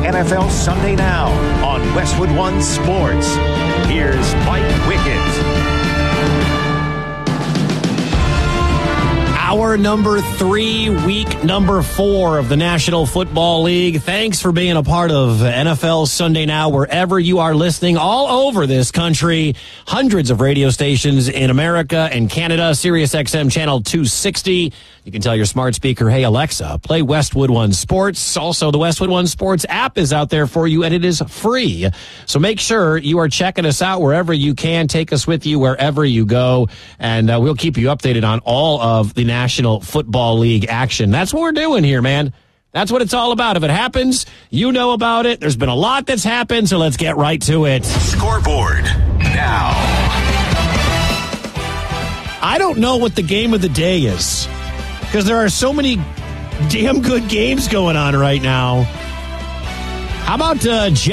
NFL Sunday Now on Westwood One Sports. Here's Mike Wickett. Hour number 3, week number 4 of the National Football League. Thanks for being a part of NFL Sunday Now, wherever you are listening, all over this country. Hundreds of radio stations in America and Canada. Sirius XM Channel 260. You can tell your smart speaker, hey, Alexa, play Westwood One Sports. Also, the Westwood One Sports app is out there for you, and it is free. So make sure you are checking us out wherever you can. Take us with you wherever you go, and we'll keep you updated on all of the National Football League action. That's what we're doing here, man. That's what it's all about. If it happens, you know about it. There's been a lot that's happened, so let's get right to it. Scoreboard now. I don't know what the game of the day is, because there are so many damn good games going on right now. How about